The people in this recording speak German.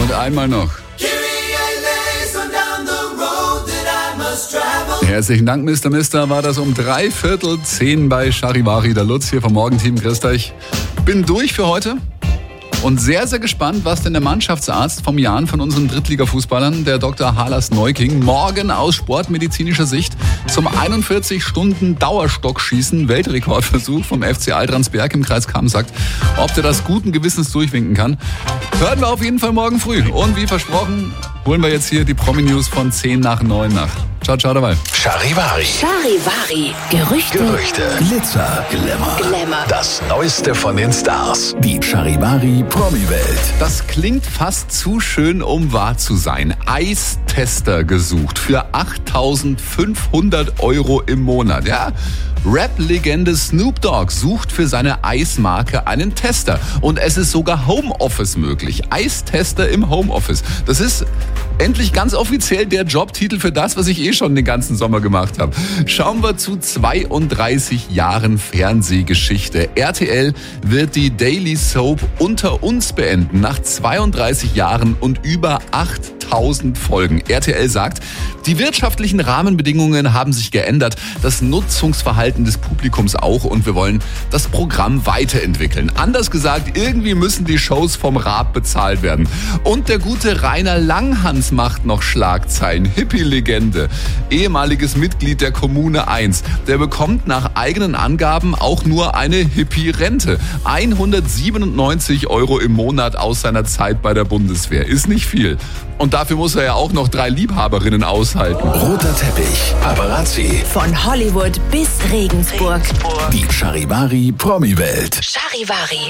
Und einmal noch. Herzlichen Dank, Mr. Mister. War das um 9:45 bei Charivari. Der Lutz hier vom Morgenteam. Grüßt euch. Bin durch für heute. Und sehr, sehr gespannt, was denn der Mannschaftsarzt vom Jan von unseren Drittliga-Fußballern, der Dr. Halas Neuking, morgen aus sportmedizinischer Sicht zum 41-Stunden-Dauerstockschießen Weltrekordversuch vom FC Altransberg im Kreis Cham sagt, ob der das guten Gewissens durchwinken kann. Hören wir auf jeden Fall morgen früh. Und wie versprochen, holen wir jetzt hier die Promi-News von 8:10 nach. Ciao, ciao dabei. Charivari. Charivari. Gerüchte. Glitzer. Glamour. Das Neueste von den Stars. Die Charivari Promi-Welt. Das klingt fast zu schön, um wahr zu sein. Eistester gesucht für 8.500 € im Monat. Ja? Rap-Legende Snoop Dogg sucht für seine Eismarke einen Tester. Und es ist sogar Homeoffice möglich. Eistester im Homeoffice. Das ist endlich ganz offiziell der Jobtitel für das, was ich schon den ganzen Sommer gemacht habe. Schauen wir zu 32 Jahren Fernsehgeschichte. RTL wird die Daily Soap Unter uns beenden. Nach 32 Jahren und über 8.000 Folgen. RTL sagt, die wirtschaftlichen Rahmenbedingungen haben sich geändert, das Nutzungsverhalten des Publikums auch und wir wollen das Programm weiterentwickeln. Anders gesagt, irgendwie müssen die Shows vom Rat bezahlt werden. Und der gute Rainer Langhans macht noch Schlagzeilen. Hippie-Legende, ehemaliges Mitglied der Kommune 1. Der bekommt nach eigenen Angaben auch nur eine Hippie-Rente. 197 € im Monat aus seiner Zeit bei der Bundeswehr. Ist nicht viel. Und dafür muss er ja auch noch 3 Liebhaberinnen aushalten. Roter Teppich, Paparazzi. Von Hollywood bis Regensburg. Die Charivari Promi-Welt. Charivari.